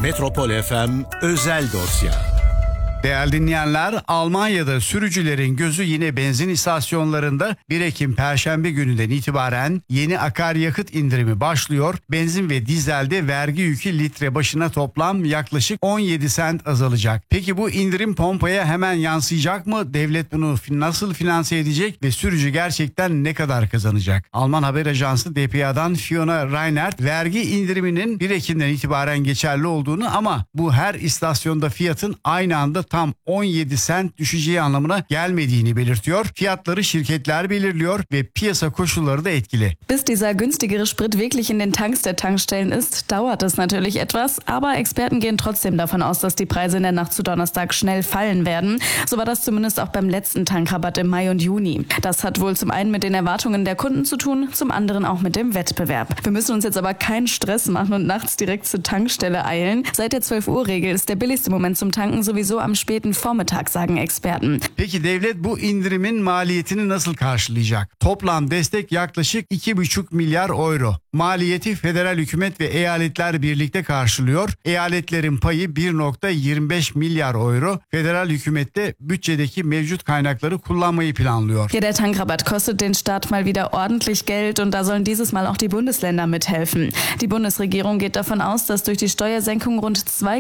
Metropol FM özel dosya. Değerli dinleyenler, Almanya'da sürücülerin gözü yine benzin istasyonlarında. 1 Ekim Perşembe gününden itibaren yeni akaryakıt indirimi başlıyor. Benzin ve dizelde vergi yükü litre başına toplam yaklaşık 17 sent azalacak. Peki bu indirim pompaya hemen yansıyacak mı? Devlet bunu nasıl finanse edecek ve sürücü gerçekten ne kadar kazanacak? Alman haber ajansı dpa'dan Fiona Reinert, vergi indiriminin 1 Ekim'den itibaren geçerli olduğunu ama bu her istasyonda fiyatın aynı anda tam 17 sent düşeceği anlamına gelmediğini belirtiyor. Fiyatları şirketler belirliyor ve piyasa koşulları da etkili. Bis dieser günstigere Sprit wirklich in den Tanks der Tankstellen ist, dauert es natürlich etwas, aber Experten gehen trotzdem davon aus, dass die Preise in der Nacht zu Donnerstag schnell fallen werden. So war das zumindest auch beim letzten Tankrabatt im Mai und Juni. Das hat wohl zum einen mit den Erwartungen der Kunden zu tun, zum anderen auch mit dem Wettbewerb. Wir müssen uns jetzt aber keinen Stress machen und nachts direkt zur Tankstelle eilen. Seit der 12-Uhr-Regel ist der billigste Moment zum Tanken sowieso am späten Vormittag, sagen Experten. Peki devlet bu indirimin maliyetini nasıl karşılayacak? Toplam destek yaklaşık 2,5 milyar euro. Maliyeti federal hükümet ve eyaletler birlikte karşılıyor. Eyaletlerin payı 1,25 milyar euro. Federal hükümet de bütçedeki mevcut kaynakları kullanmayı planlıyor. Ja, der Tankrabatt kostet den Staat mal wieder ordentlich Geld und da sollen dieses Mal auch die Bundesländer mithelfen. Die Bundesregierung geht davon aus, dass durch die Steuersenkung rund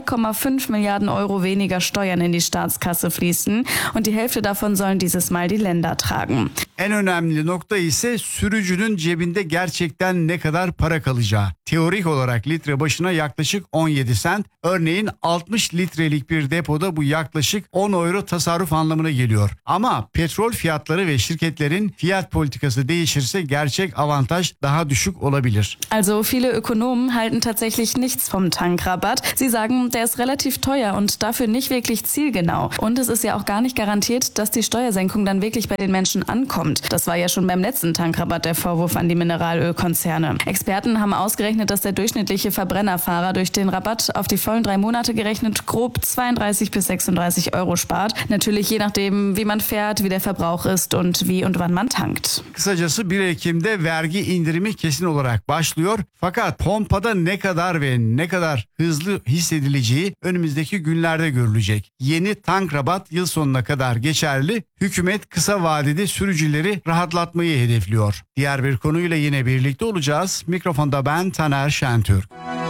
2,5 Milliarden Euro weniger Steuern in die Staatskasse fließen und die Hälfte davon sollen dieses Mal die Länder tragen. En önemli nokta ise sürücünün cebinde gerçekten ne kadar para kalacağı. Teorik olarak litre başına yaklaşık 17 sent. Örneğin 60 litrelik bir depoda bu yaklaşık 10 euro tasarruf anlamına geliyor. Ama petrol fiyatları ve şirketlerin fiyat politikası değişirse gerçek avantaj daha düşük olabilir. Also viele Ökonomen halten tatsächlich nichts vom Tankrabatt. Sie sagen, der ist relativ teuer und dafür nicht wirklich zielgenau. Und es ist ja auch gar nicht garantiert, dass die Steuersenkung dann wirklich bei den Menschen ankommt. Das war ja schon beim letzten Tankrabatt der Vorwurf an die Mineralölkonzerne. Experten haben ausgerechnet, dass der durchschnittliche Verbrennerfahrer durch den Rabatt auf die vollen 3 Monate gerechnet grob 32 bis 36 Euro spart. Natürlich je nachdem, wie man fährt, wie der Verbrauch ist und wie und wann man tankt. Kısacası 1 Ekim'de vergi indirimi kesin olarak başlıyor. Fakat pompada ne kadar ve ne kadar hızlı hissedileceği önümüzdeki günlerde görülecek. Yeni tankrabat yıl sonuna kadar geçerli. Hükümet kısa vadede sürücüleri rahatlatmayı hedefliyor. Diğer bir konuyla yine birlikte olacağız. Mikrofonda ben Taner Şentürk.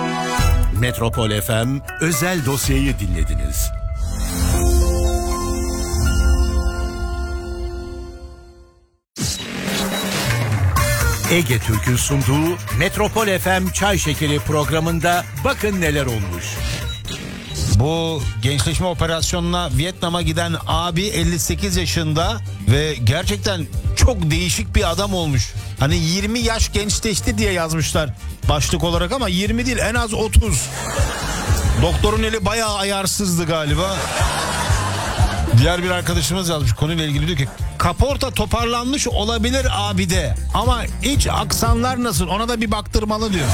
Metropol FM özel dosyayı dinlediniz. Ege Türk'ün sunduğu Metropol FM Çay Şekeri programında bakın neler olmuş. Bu gençleşme operasyonuna Vietnam'a giden abi 58 yaşında ve gerçekten çok değişik bir adam olmuş. Hani 20 yaş gençleşti diye yazmışlar başlık olarak ama 20 değil, en az 30. Doktorun eli bayağı ayarsızdı galiba. Diğer bir arkadaşımız yazmış konuyla ilgili, diyor ki kaporta toparlanmış olabilir abi de ama iç aksanlar nasıl, ona da bir baktırmalı diyor.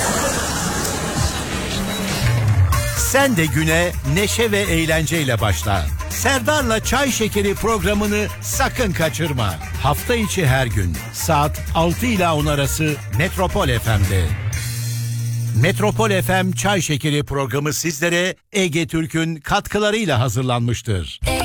Sen de güne neşe ve eğlenceyle başla. Serdar'la Çay Şekeri programını sakın kaçırma. Hafta içi her gün saat 6 ila 10 arası Metropol FM'de. Metropol FM Çay Şekeri programı sizlere Ege Türk'ün katkılarıyla hazırlanmıştır.